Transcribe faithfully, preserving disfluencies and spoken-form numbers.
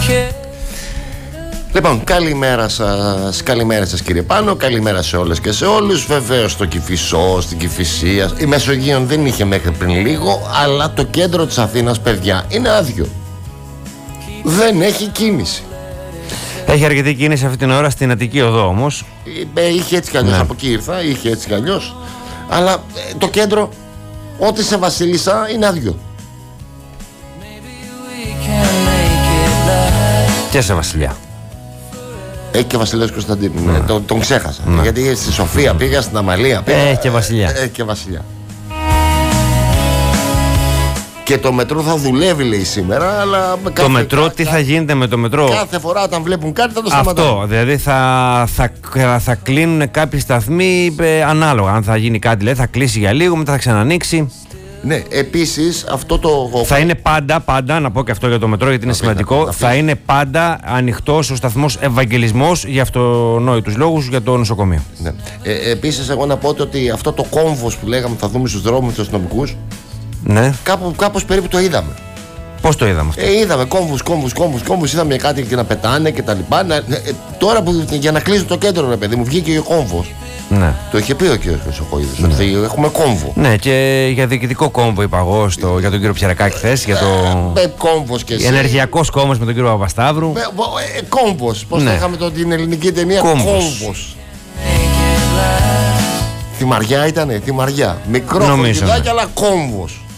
Λοιπόν, καλημέρα σας, καλημέρα σας κύριε Πάνο, καλημέρα σε όλες και σε όλους. Βεβαίως στο Κηφισό, στην Κηφισία, η Μεσογείων δεν είχε μέχρι πριν λίγο, αλλά το κέντρο της Αθήνας, παιδιά, είναι άδειο. Δεν έχει κίνηση. Έχει αρκετή κίνηση αυτή την ώρα στην Αττική Οδό όμως. Ε, είχε έτσι κι αλλιώς, ναι. Από εκεί ήρθα, είχε έτσι κι αλλιώς. Αλλά ε, το κέντρο, ό,τι σε Βασίλισσα, είναι άδειο. Και σε Βασιλιά. Έχει και Βασιλέας Κωνσταντίνου, ναι. ναι, τον, τον ξέχασα. Ναι. Γιατί στη Σοφία πήγα, στην Αμαλία πήγα. Έχει και Βασιλιά. Έχει και Βασιλιά. Και το μετρό θα δουλεύει, λέει, σήμερα, αλλά Το κάθε, μετρό, κα, τι κα, θα γίνεται με το μετρό. Κάθε φορά όταν βλέπουν κάτι θα το σταματάνε. Αυτό, δηλαδή θα, θα, θα κλείνουν κάποιοι σταθμοί ε, ανάλογα. Αν θα γίνει κάτι, λέει, θα κλείσει για λίγο, μετά θα ξανανοίξει. Ναι, επίσης αυτό το... Θα είναι πάντα, πάντα, να πω και αυτό για το μετρό γιατί είναι να σημαντικό, πει, να πει. θα είναι πάντα ανοιχτός ο σταθμός Ευαγγελισμός για αυτονόητους λόγους για το νοσοκομείο. Ναι. Ε, επίσης, εγώ να πω ότι αυτό το κόμβος που λέγαμε θα δούμε στους δρόμους τους αστυνομικούς, Ναι. κάπου, κάπως περίπου το είδαμε. Πώς το είδαμε αυτό? Ε, είδαμε κόμβους, κόμβους, κόμβους, κόμβους, είδαμε κάτι και να πετάνε και τα λοιπά. Να, ε, τώρα που για να κλείσουν το κέντρο, ρε παιδί μου, βγήκε ο κόμβος. Ναι. Το είχε πει ο κ. Χρυσοκοίδης, ναι. Ότι έχουμε κόμβο. Ναι, και για διοικητικό κόμβο είπα εγώ στο, για τον κύριο Πιερακάκη χθες, για το. Ε, κόμβος και εσύ. Ενεργειακός κόμβος με τον κύριο Παπασταύρου. Ε, ε, κόμβος. Πώς Ναι. θα είχαμε το, την ελληνική ταινία Κόμβος. Κόμβος. Θυμαριά ήτανε, θυμαριά. Μικρό Νομίζω, χωριδάκι, ναι. αλλά κόμβος.